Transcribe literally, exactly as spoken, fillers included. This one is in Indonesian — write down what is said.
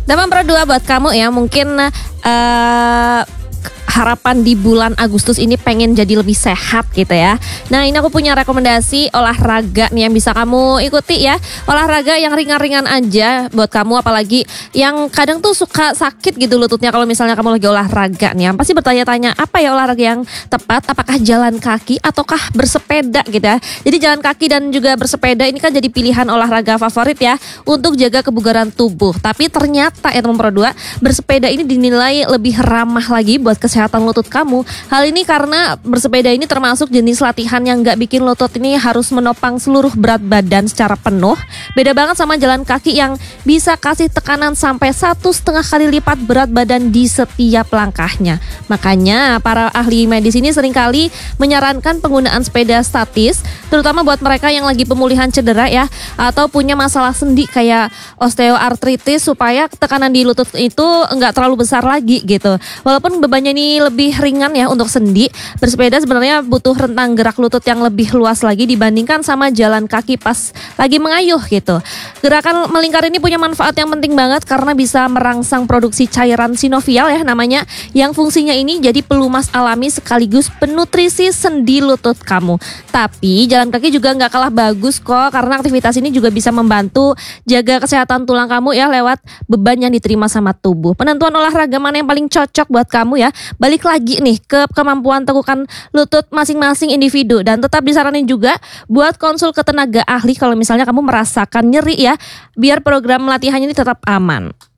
Dan nomor dua buat kamu ya, mungkin uh, harapan di bulan Agustus ini pengen jadi lebih sehat gitu ya. Nah, ini aku punya rekomendasi olahraga nih yang bisa kamu ikuti ya. Olahraga yang ringan-ringan aja buat kamu, apalagi yang kadang tuh suka sakit gitu lututnya kalau misalnya kamu lagi olahraga nih. Yang pasti bertanya-tanya, apa ya olahraga yang tepat? Apakah jalan kaki ataukah bersepeda gitu ya. Jadi jalan kaki dan juga bersepeda ini kan jadi pilihan olahraga favorit ya untuk jaga kebugaran tubuh. Tapi ternyata ya nomor dua, bersepeda ini dinilai lebih ramah lagi buat kesehatan kesehatan lutut kamu. Hal ini karena bersepeda ini termasuk jenis latihan yang gak bikin lutut ini harus menopang seluruh berat badan secara penuh. Beda banget sama jalan kaki yang bisa kasih tekanan sampai satu setengah kali lipat berat badan di setiap langkahnya. Makanya para ahli medis ini seringkali menyarankan penggunaan sepeda statis, terutama buat mereka yang lagi pemulihan cedera ya, atau punya masalah sendi kayak osteoartritis, supaya tekanan di lutut itu enggak terlalu besar lagi gitu. Walaupun bebannya ini lebih ringan ya untuk sendi, bersepeda sebenarnya butuh rentang gerak lutut yang lebih luas lagi dibandingkan sama jalan kaki pas lagi mengayuh gitu. Gerakan melingkar ini punya manfaat yang penting banget karena bisa merangsang produksi cairan sinovial ya namanya, yang fungsinya ini jadi pelumas alami sekaligus penutrisi sendi lutut kamu. Tapi jalan kaki juga nggak kalah bagus kok, karena aktivitas ini juga bisa membantu jaga kesehatan tulang kamu ya lewat beban yang diterima sama tubuh. Penentuan olahraga mana yang paling cocok buat kamu ya, balik lagi nih ke kemampuan tegukan lutut masing-masing individu, dan tetap disaranin juga buat konsul ke tenaga ahli kalau misalnya kamu merasakan nyeri ya, biar program latihannya ini tetap aman.